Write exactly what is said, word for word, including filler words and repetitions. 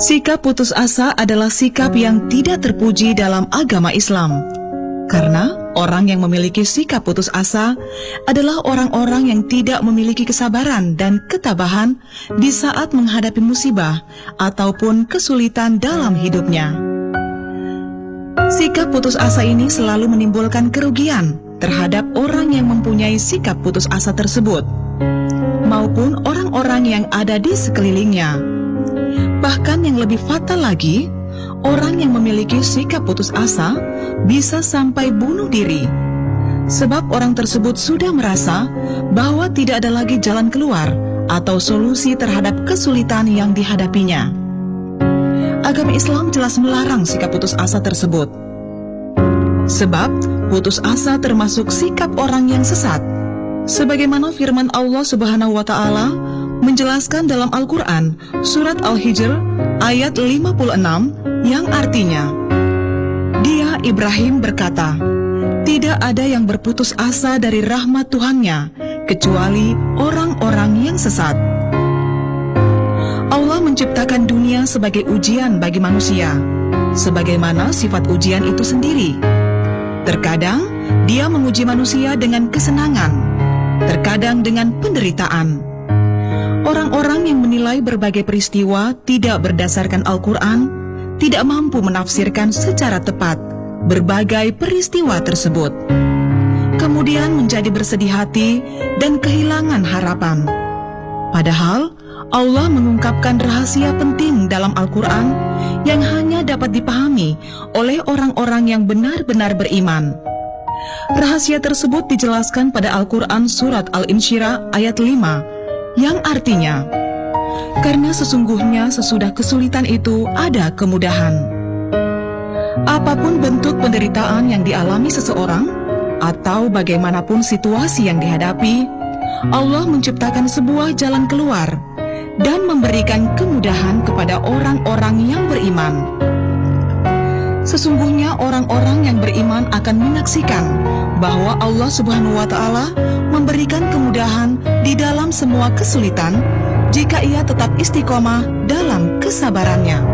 Sikap putus asa adalah sikap yang tidak terpuji dalam agama Islam. Karena orang yang memiliki sikap putus asa adalah orang-orang yang tidak memiliki kesabaran dan ketabahan di saat menghadapi musibah ataupun kesulitan dalam hidupnya. Sikap putus asa ini selalu menimbulkan kerugian terhadap orang yang mempunyai sikap putus asa tersebut, maupun orang-orang yang ada di sekelilingnya. Bahkan yang lebih fatal lagi, orang yang memiliki sikap putus asa bisa sampai bunuh diri, sebab orang tersebut sudah merasa bahwa tidak ada lagi jalan keluar atau solusi terhadap kesulitan yang dihadapinya. Agama Islam jelas melarang sikap putus asa tersebut, sebab putus asa termasuk sikap orang yang sesat, sebagaimana firman Allah Subhanahu wa Ta'ala menjelaskan dalam Al-Quran surat Al-Hijr ayat lima puluh enam yang artinya, dia Ibrahim berkata, tidak ada yang berputus asa dari rahmat Tuhannya kecuali orang-orang yang sesat. Allah menciptakan dunia sebagai ujian bagi manusia, sebagaimana sifat ujian itu sendiri. Terkadang dia menguji manusia dengan kesenangan, terkadang dengan penderitaan. Orang-orang yang menilai berbagai peristiwa tidak berdasarkan Al-Quran tidak mampu menafsirkan secara tepat berbagai peristiwa tersebut, kemudian menjadi bersedih hati dan kehilangan harapan. Padahal Allah mengungkapkan rahasia penting dalam Al-Quran yang hanya dapat dipahami oleh orang-orang yang benar-benar beriman. Rahasia tersebut dijelaskan pada Al-Quran surat Al-Insyirah ayat lima, yang artinya, karena sesungguhnya sesudah kesulitan itu ada kemudahan. Apapun bentuk penderitaan yang dialami seseorang, atau bagaimanapun situasi yang dihadapi, Allah menciptakan sebuah jalan keluar dan memberikan kemudahan kepada orang-orang yang beriman. Sesungguhnya orang-orang yang beriman akan menyaksikan bahwa Allah Subhanahu wa Ta'ala memberikan kemudahan di dalam semua kesulitan jika ia tetap istiqomah dalam kesabarannya.